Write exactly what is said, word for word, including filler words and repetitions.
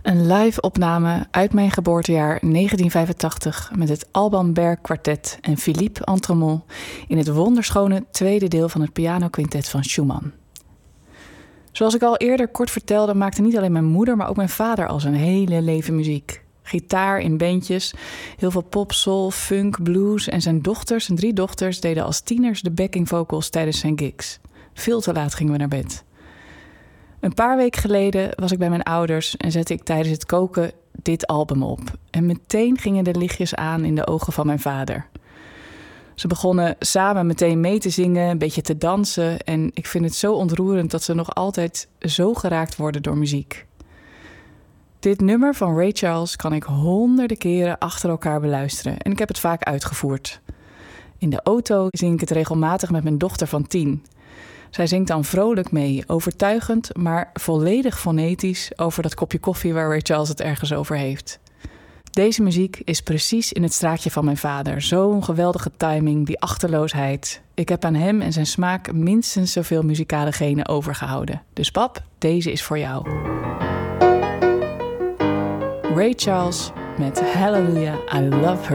Een live opname uit mijn geboortejaar negentien vijfentachtig met het Alban Berg Quartet en Philippe Entremont in het wonderschone tweede deel van het pianoquintet van Schumann. Zoals ik al eerder kort vertelde, maakte niet alleen mijn moeder, maar ook mijn vader al zijn hele leven muziek. Gitaar in bandjes, heel veel pop, soul, funk, blues en zijn dochters, zijn drie dochters, deden als tieners de backing vocals tijdens zijn gigs. Veel te laat gingen we naar bed. Een paar weken geleden was ik bij mijn ouders en zette ik tijdens het koken dit album op. En meteen gingen de lichtjes aan in de ogen van mijn vader. Ze begonnen samen meteen mee te zingen, een beetje te dansen. En ik vind het zo ontroerend dat ze nog altijd zo geraakt worden door muziek. Dit nummer van Ray Charles kan ik honderden keren achter elkaar beluisteren. En ik heb het vaak uitgevoerd. In de auto zing ik het regelmatig met mijn dochter van tien. Zij zingt dan vrolijk mee, overtuigend, maar volledig fonetisch over dat kopje koffie waar Ray Charles het ergens over heeft. Deze muziek is precies in het straatje van mijn vader. Zo'n geweldige timing, die achterloosheid. Ik heb aan hem en zijn smaak minstens zoveel muzikale genen overgehouden. Dus pap, deze is voor jou. Ray Charles met Hallelujah, I Love Her.